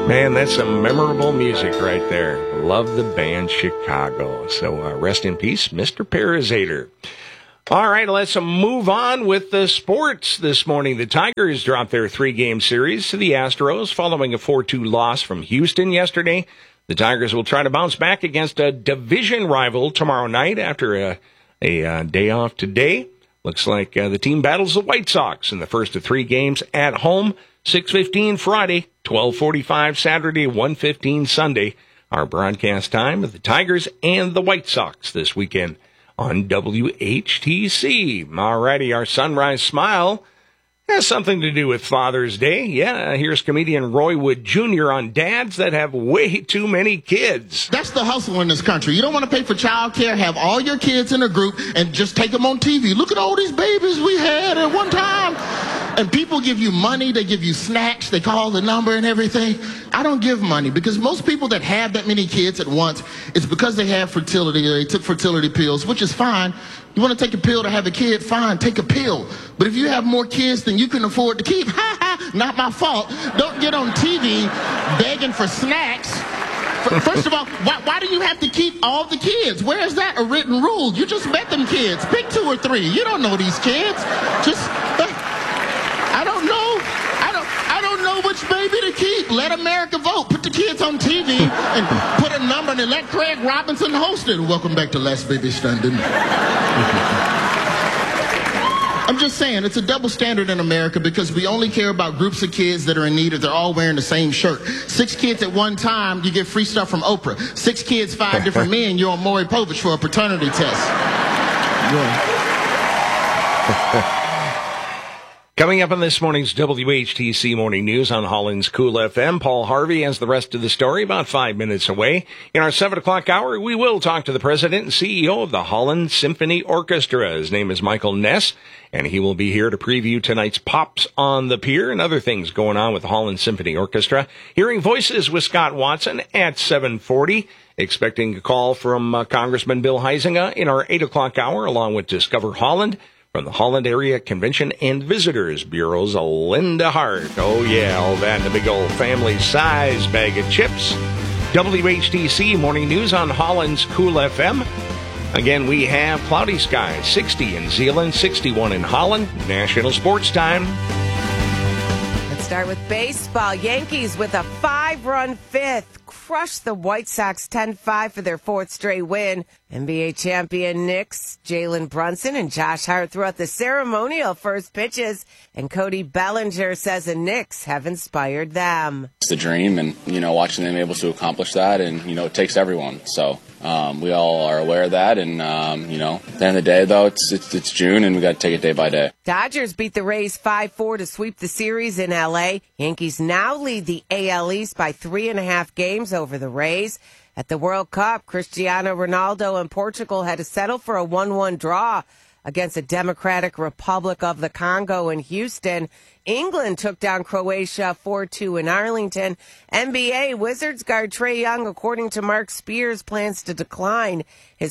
Man, that's some memorable music right there. Love the band Chicago. So rest in peace, Mr. Parazator. All right, let's move on with the sports this morning. The Tigers dropped their 3-game series to the Astros following a 4-2 loss from Houston yesterday. The Tigers will try to bounce back against a division rival tomorrow night after a day off today. Looks like the team battles the White Sox in the first of 3 games at home. 6:15 Friday, 12:45 Saturday, 1:15 Sunday. Our broadcast time of the Tigers and the White Sox this weekend on WHTC. Alrighty, our Sunrise Smile has something to do with Father's Day. Yeah, here's comedian Roy Wood Jr. on dads that have way too many kids. That's the hustle in this country. You don't want to pay for child care, have all your kids in a group, and just take them on TV. Look at all these babies we had at one time. And people give you money, they give you snacks, they call the number and everything. I don't give money because most people that have that many kids at once, it's because they have fertility, or they took fertility pills, which is fine. You want to take a pill to have a kid? Fine, take a pill. But if you have more kids than you can afford to keep, not my fault. Don't get on TV begging for snacks. First of all, why do you have to keep all the kids? Where is that a written rule? You just met them kids. Pick 2 or 3. You don't know these kids. I don't know. I don't know which baby to keep. Let America vote. Put the kids on TV and put a number and let Craig Robinson host it. Welcome back to Last Baby Standing. I'm just saying, it's a double standard in America because we only care about groups of kids that are in need if they're all wearing the same shirt. 6 kids at one time, you get free stuff from Oprah. 6 kids, 5 different men, you're on Maury Povich for a paternity test. Yeah. Coming up on this morning's WHTC Morning News on Holland's Cool FM, Paul Harvey has the rest of the story about 5 minutes away. In our 7 o'clock hour, we will talk to the president and CEO of the Holland Symphony Orchestra. His name is Michael Ness, and he will be here to preview tonight's Pops on the Pier and other things going on with the Holland Symphony Orchestra. Hearing Voices with Scott Watson at 7:40. Expecting a call from Congressman Bill Huizenga in our 8 o'clock hour, along with Discover Holland. From the Holland Area Convention and Visitors Bureau's Linda Hart. Oh, yeah, all that in a big old family-size bag of chips. WHTC Morning News on Holland's Cool FM. Again, we have cloudy skies, 60 in Zeeland, 61 in Holland. National Sports Time. Let's start with baseball. Yankees with a 5-run fifth crushed the White Sox 10-5 for their 4th straight win. NBA champion Knicks, Jalen Brunson and Josh Hart threw out the ceremonial first pitches, and Cody Bellinger says the Knicks have inspired them. It's the dream, and, watching them able to accomplish that, and, it takes everyone. So we all are aware of that, and, at the end of the day, though, it's June, and we got to take it day by day. Dodgers beat the Rays 5-4 to sweep the series in L.A. Yankees now lead the AL East by 3.5 games over the Rays. At the World Cup, Cristiano Ronaldo and Portugal had to settle for a 1-1 draw against the Democratic Republic of the Congo in Houston. England took down Croatia 4-2 in Arlington. NBA Wizards guard Trae Young, according to Mark Spears, plans to decline his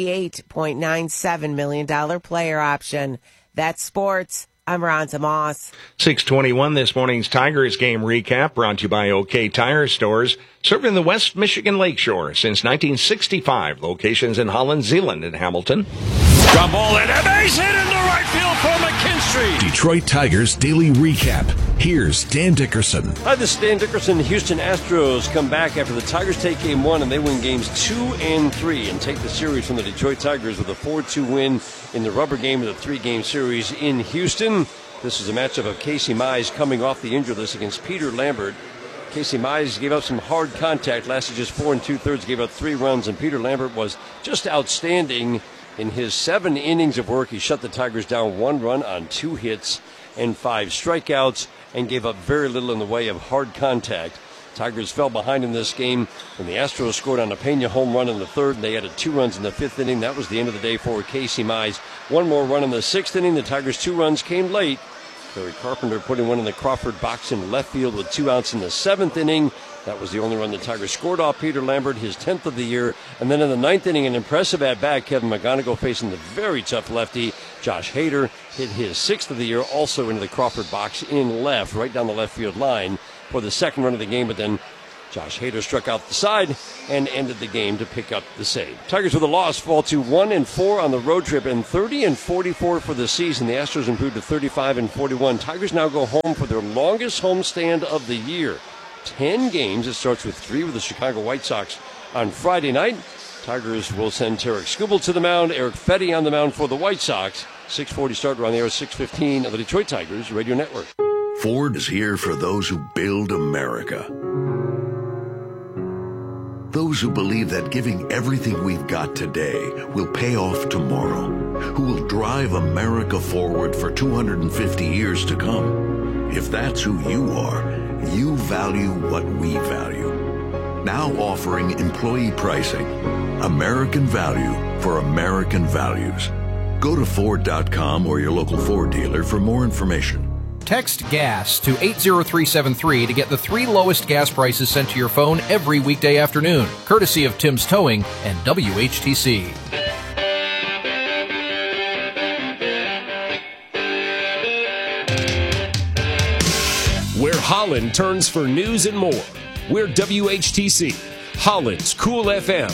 $48.97 million player option. That's sports. I'm Ronza Moss. 6:21 this morning's Tigers game recap brought to you by OK Tire Stores, serving the West Michigan Lakeshore since 1965. Locations in Holland, Zeeland, and Hamilton. Ground ball and a base hit into right field for McKinstry. Detroit Tigers Daily Recap. Here's Dan Dickerson. Hi, this is Dan Dickerson. Houston Astros come back after the Tigers take Game 1, and they win Games 2 and 3 and take the series from the Detroit Tigers with a 4-2 win in the rubber game of the 3-game series in Houston. This is a matchup of Casey Mize coming off the injured list against Peter Lambert. Casey Mize gave up some hard contact, lasted just 4 2/3, gave up 3 runs, and Peter Lambert was just outstanding in his 7 innings of work. He shut the Tigers down 1 run on 2 hits and 5 strikeouts and gave up very little in the way of hard contact. Tigers fell behind in this game, and the Astros scored on a Pena home run in the 3rd, and they added 2 runs in the 5th inning. That was the end of the day for Casey Mize. 1 more run in the 6th inning. The Tigers' 2 runs came late. Terry Carpenter putting one in the Crawford box in left field with 2 outs in the 7th inning. That was the only run the Tigers scored off Peter Lambert, his 10th of the year. And then in the 9th inning, an impressive at-bat, Kevin McGonigal facing the very tough lefty. Josh Hader hit his 6th of the year, also into the Crawford box in left, right down the left field line for the 2nd run of the game. But then Josh Hader struck out the side and ended the game to pick up the save. Tigers with a loss fall to 1-4 on the road trip and 30-44 for the season. The Astros improved to 35-41. Tigers now go home for their longest homestand of the year. 10 games. It starts with 3 with the Chicago White Sox on Friday night. Tigers will send Tarek Skubal to the mound. Eric Fetty on the mound for the White Sox. 6:40 start around the air, 6:15 of the Detroit Tigers Radio Network. Ford is here for those who build America. Those who believe that giving everything we've got today will pay off tomorrow. Who will drive America forward for 250 years to come. If that's who you are, you value what we value. Now offering employee pricing. American value for American values. Go to Ford.com or your local Ford dealer for more information. Text GAS to 80373 to get the 3 lowest gas prices sent to your phone every weekday afternoon, courtesy of Tim's Towing and WHTC. Where Holland turns for news and more. We're WHTC, Holland's Cool FM.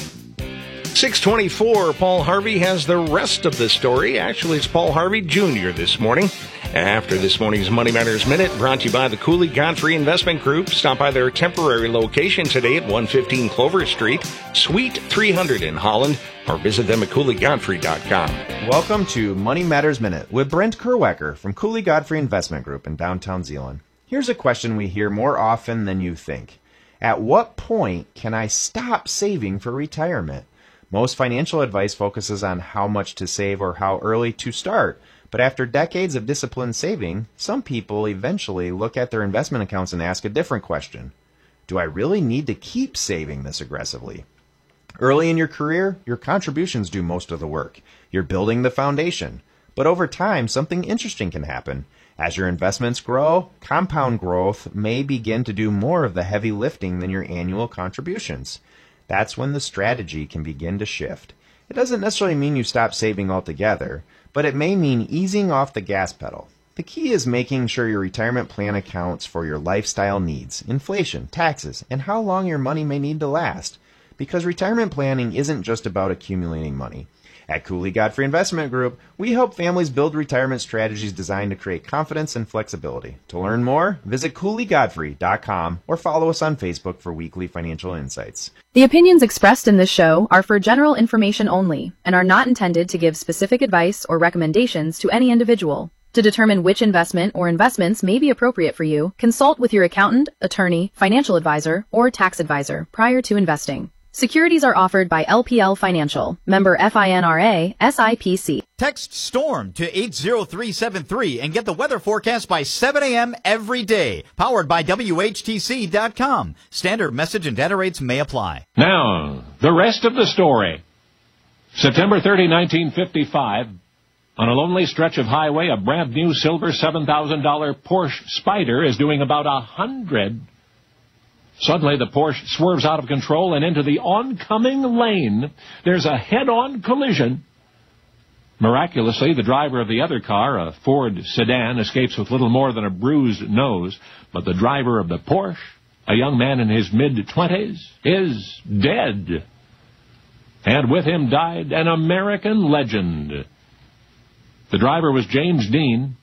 6:24, Paul Harvey has the rest of the story. Actually, it's Paul Harvey Jr. this morning. After this morning's Money Matters Minute, brought to you by the Cooley Godfrey Investment Group. Stop by their temporary location today at 115 Clover Street, Suite 300 in Holland, or visit them at CooleyGodfrey.com. Welcome to Money Matters Minute with Brent Kerwecker from Cooley Godfrey Investment Group in downtown Zeeland. Here's a question we hear more often than you think. At what point can I stop saving for retirement? Most financial advice focuses on how much to save or how early to start. But after decades of disciplined saving, some people eventually look at their investment accounts and ask a different question. Do I really need to keep saving this aggressively? Early in your career, your contributions do most of the work. You're building the foundation. But over time, something interesting can happen. As your investments grow, compound growth may begin to do more of the heavy lifting than your annual contributions. That's when the strategy can begin to shift. It doesn't necessarily mean you stop saving altogether, but it may mean easing off the gas pedal. The key is making sure your retirement plan accounts for your lifestyle needs, inflation, taxes, and how long your money may need to last. Because retirement planning isn't just about accumulating money. At Cooley Godfrey Investment Group, we help families build retirement strategies designed to create confidence and flexibility. To learn more, visit CooleyGodfrey.com or follow us on Facebook for weekly financial insights. The opinions expressed in this show are for general information only and are not intended to give specific advice or recommendations to any individual. To determine which investment or investments may be appropriate for you, consult with your accountant, attorney, financial advisor, or tax advisor prior to investing. Securities are offered by LPL Financial, member FINRA, SIPC. Text STORM to 80373 and get the weather forecast by 7 a.m. every day. Powered by WHTC.com. Standard message and data rates may apply. Now, the rest of the story. September 30, 1955, on a lonely stretch of highway, a brand new silver $7,000 Porsche Spyder is doing about 100. Suddenly, the Porsche swerves out of control and into the oncoming lane. There's a head-on collision. Miraculously, the driver of the other car, a Ford sedan, escapes with little more than a bruised nose. But the driver of the Porsche, a young man in his mid-20s, is dead. And with him died an American legend. The driver was James Dean,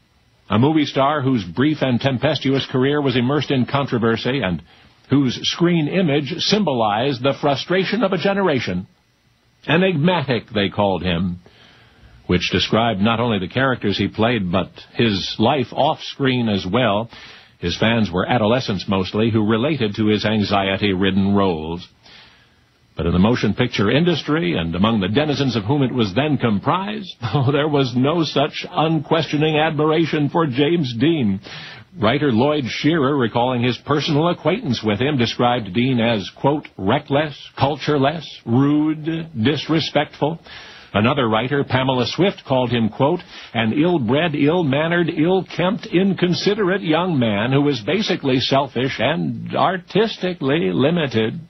a movie star whose brief and tempestuous career was immersed in controversy and whose screen image symbolized the frustration of a generation. Enigmatic, they called him, which described not only the characters he played, but his life off-screen as well. His fans were adolescents mostly, who related to his anxiety-ridden roles. But in the motion picture industry, and among the denizens of whom it was then comprised, there was no such unquestioning admiration for James Dean. Writer Lloyd Shearer, recalling his personal acquaintance with him, described Dean as, quote, reckless, cultureless, rude, disrespectful. Another writer, Pamela Swift, called him, quote, an ill-bred, ill-mannered, ill-kempt, inconsiderate young man who was basically selfish and artistically limited.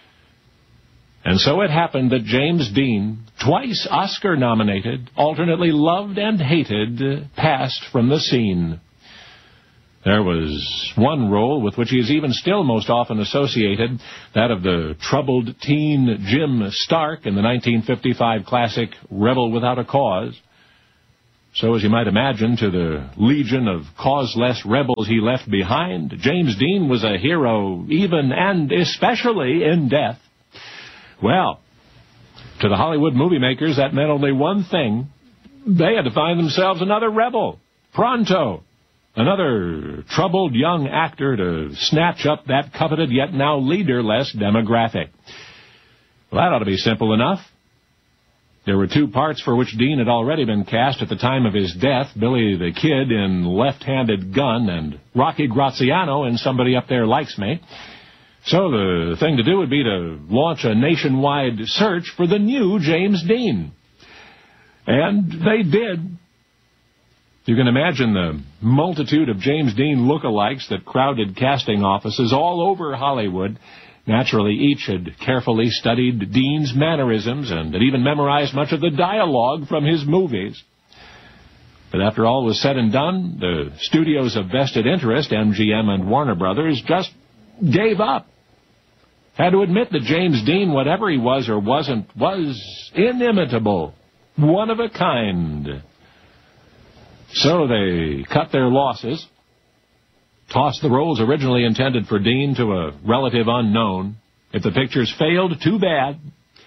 And so it happened that James Dean, twice Oscar-nominated, alternately loved and hated, passed from the scene. There was one role with which he is even still most often associated, that of the troubled teen Jim Stark in the 1955 classic Rebel Without a Cause. So, as you might imagine, to the legion of causeless rebels he left behind, James Dean was a hero even and especially in death. Well, to the Hollywood movie makers, that meant only one thing. They had to find themselves another rebel. Pronto. Another troubled young actor to snatch up that coveted yet now leaderless demographic. Well, that ought to be simple enough. There were two parts for which Dean had already been cast at the time of his death, Billy the Kid in Left-Handed Gun and Rocky Graziano in Somebody Up There Likes Me. So the thing to do would be to launch a nationwide search for the new James Dean. And they did. You can imagine the multitude of James Dean lookalikes that crowded casting offices all over Hollywood. Naturally, each had carefully studied Dean's mannerisms and had even memorized much of the dialogue from his movies. But after all was said and done, the studios of vested interest, MGM and Warner Brothers, just gave up. Had to admit that James Dean, whatever he was or wasn't, was inimitable, one of a kind. So they cut their losses, tossed the roles originally intended for Dean to a relative unknown. If the pictures failed, too bad.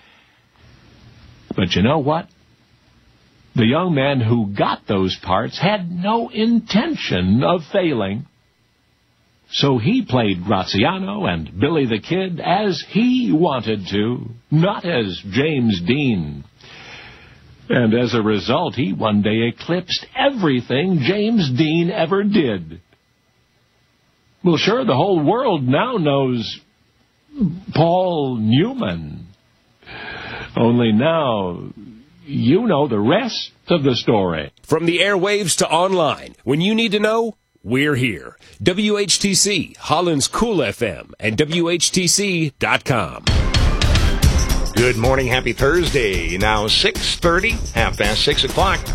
But you know what? The young man who got those parts had no intention of failing. So he played Graziano and Billy the Kid as he wanted to, not as James Dean. And as a result, he one day eclipsed everything James Dean ever did. Well, sure, the whole world now knows Paul Newman. Only now you know the rest of the story. From the airwaves to online, when you need to know, we're here. WHTC, Holland's Cool FM, and WHTC.com. Good morning, happy Thursday. Now 6:30, 6:30.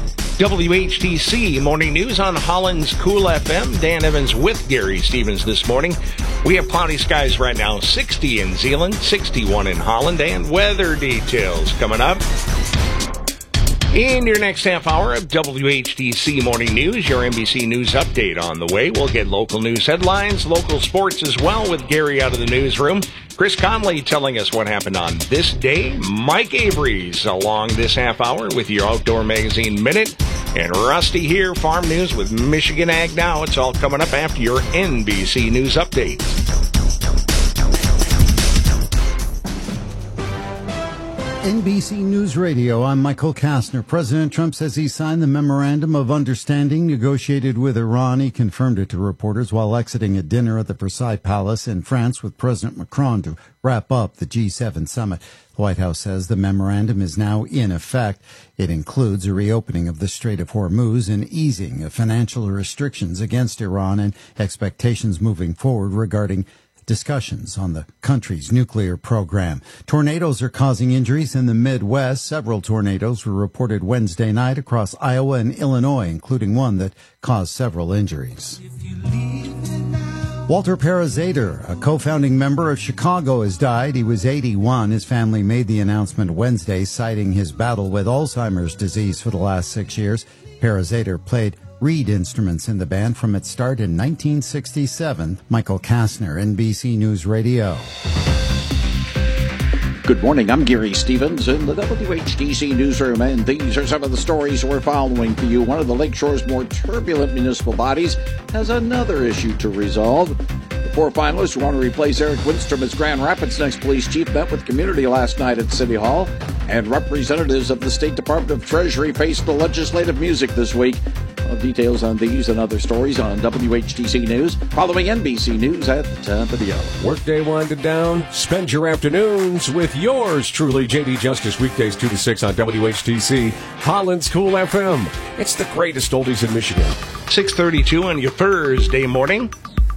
WHTC Morning News on Holland's Cool FM. Dan Evans with Gary Stevens this morning. We have cloudy skies right now, 60 in Zeeland, 61 in Holland, and weather details coming up. In your next half hour of WHTC Morning News, your NBC News update on the way. We'll get local news headlines, local sports as well with Gary out of the newsroom. Chris Conley telling us what happened on this day. Mike Avery's along this half hour with your Outdoor Magazine Minute. And Rusty here, Farm News with Michigan Ag Now. It's all coming up after your NBC News update. NBC News Radio, I'm Michael Kastner. President Trump says he signed the memorandum of understanding negotiated with Iran. He confirmed it to reporters while exiting a dinner at the Versailles Palace in France with President Macron to wrap up the G7 summit. The White House says the memorandum is now in effect. It includes a reopening of the Strait of Hormuz and easing of financial restrictions against Iran and expectations moving forward regarding discussions on the country's nuclear program. Tornadoes are causing injuries in the Midwest. Several tornadoes were reported Wednesday night across Iowa and Illinois, including one that caused several injuries. Walter Parazater, a co-founding member of Chicago, has died. He was 81. His family made the announcement Wednesday, citing his battle with Alzheimer's disease for the last 6 years. Parazater played reed instruments in the band from its start in 1967. Michael Kastner, NBC News Radio. Good morning, I'm Gary Stevens in the WHTC newsroom, and these are some of the stories we're following for you. One of the Lakeshore's more turbulent municipal bodies has another issue to resolve. The four finalists who want to replace Eric Winstrom as Grand Rapids' next police chief met with community last night at City Hall, and representatives of the State Department of Treasury faced the legislative music this week. Details on these and other stories on WHTC News, following NBC News at the top of the hour. Workday winded down. Spend your afternoons with yours truly, J.D. Justice, weekdays 2 to 6 on WHTC, Holland's Cool FM. It's the greatest oldies in Michigan. 6:32 on your Thursday morning.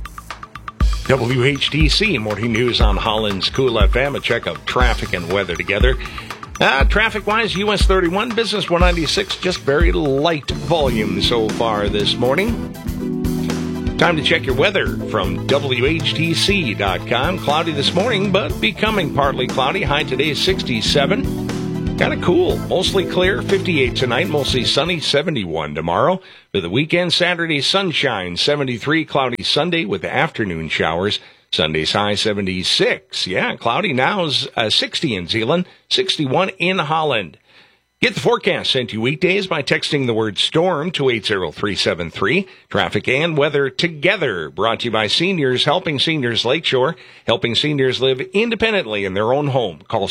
WHTC Morning News on Holland's Cool FM. A check of traffic and weather together. Traffic-wise, US 31, Business 196, just very light volume so far this morning. Time to check your weather from WHTC.com. Cloudy this morning, but becoming partly cloudy. High today is 67. Kind of cool. Mostly clear, 58 tonight. Mostly sunny, 71 tomorrow. For the weekend, Saturday, sunshine, 73. Cloudy Sunday with afternoon showers. Sunday's high, 76. Yeah, cloudy now is 60 in Zeeland, 61 in Holland. Get the forecast sent to you weekdays by texting the word storm to 80373. Traffic and weather together. Brought to you by Seniors Helping Seniors Lakeshore. Helping seniors live independently in their own home. Call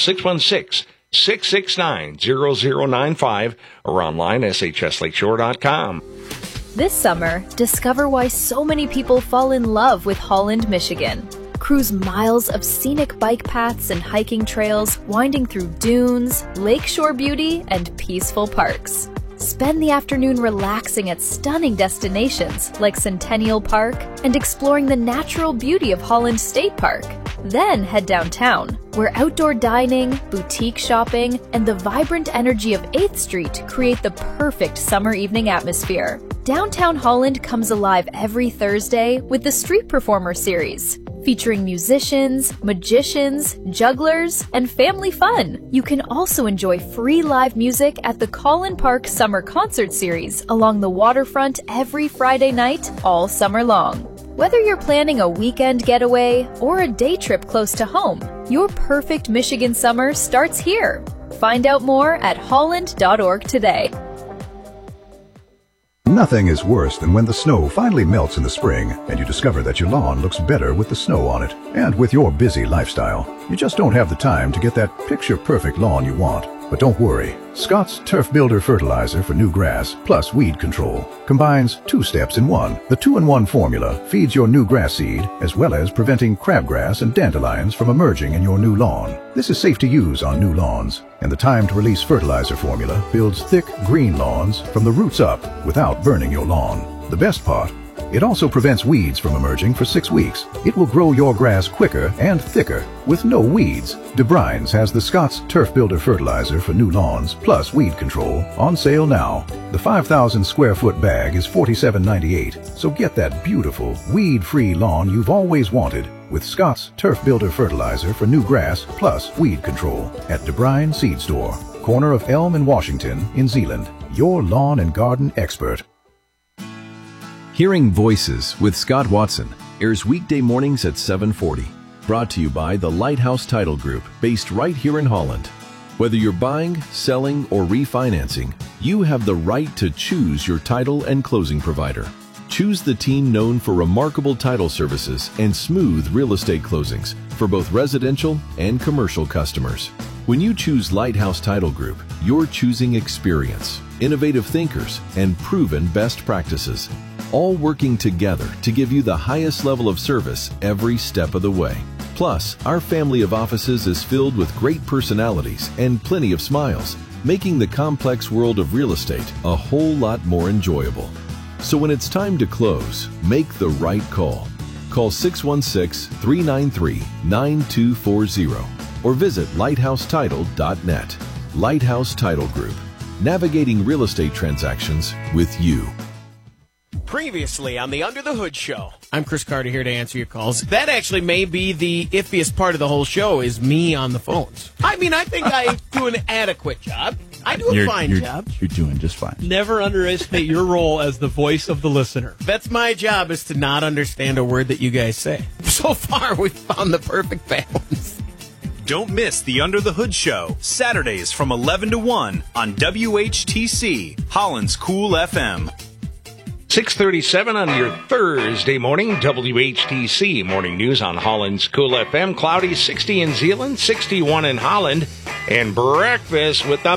616-669-0095 or online shslakeshore.com. This summer, discover why so many people fall in love with Holland, Michigan. Cruise miles of scenic bike paths and hiking trails, winding through dunes, lakeshore beauty, and peaceful parks. Spend the afternoon relaxing at stunning destinations like Centennial Park and exploring the natural beauty of Holland State Park. Then head downtown, where outdoor dining, boutique shopping, and the vibrant energy of 8th Street create the perfect summer evening atmosphere. Downtown Holland comes alive every Thursday with the Street Performer series, featuring musicians, magicians, jugglers, and family fun. You can also enjoy free live music at the Collin Park Summer Concert Series along the waterfront every Friday night, all summer long. Whether you're planning a weekend getaway or a day trip close to home, your perfect Michigan summer starts here. Find out more at holland.org today. Nothing is worse than when the snow finally melts in the spring and you discover that your lawn looks better with the snow on it. And with your busy lifestyle, you just don't have the time to get that picture-perfect lawn you want. But don't worry. Scott's Turf Builder Fertilizer for new grass plus weed control combines 2 steps in one. The 2-in-1 formula feeds your new grass seed as well as preventing crabgrass and dandelions from emerging in your new lawn. This is safe to use on new lawns, and the time-to-release fertilizer formula builds thick green lawns from the roots up without burning your lawn. The best part, it also prevents weeds from emerging for 6 weeks. It will grow your grass quicker and thicker with no weeds. DeBrines has the Scott's Turf Builder Fertilizer for new lawns plus weed control on sale now. The 5,000 square foot bag is $47.98, so get that beautiful, weed-free lawn you've always wanted with Scott's Turf Builder Fertilizer for new grass plus weed control at DeBrine Seed Store, corner of Elm and Washington in Zeeland. Your lawn and garden expert. Hearing Voices with Scott Watson airs weekday mornings at 7:40. Brought to you by the Lighthouse Title Group, based right here in Holland. Whether you're buying, selling, or refinancing, you have the right to choose your title and closing provider. Choose the team known for remarkable title services and smooth real estate closings for both residential and commercial customers. When you choose Lighthouse Title Group, you're choosing experience, innovative thinkers, and proven best practices, all working together to give you the highest level of service every step of the way. Plus, our family of offices is filled with great personalities and plenty of smiles, making the complex world of real estate a whole lot more enjoyable. So when it's time to close, make the right call. Call 616-393-9240 or visit lighthousetitle.net. Lighthouse Title Group, navigating real estate transactions with you. Previously on the Under the Hood Show. I'm Chris Carter here to answer your calls. That actually may be the iffiest part of the whole show is me on the phones. I mean, I think I do an adequate job. I do a fine job. You're doing just fine. Never underestimate your role as the voice of the listener. That's my job, is to not understand a word that you guys say. So far, we've found the perfect balance. Don't miss the Under the Hood Show, Saturdays from 11 to 1 on WHTC, Holland's Cool FM. 6:37 on your Thursday morning, WHTC Morning News on Holland's Cool FM. Cloudy, 60 in Zeeland, 61 in Holland, and breakfast with the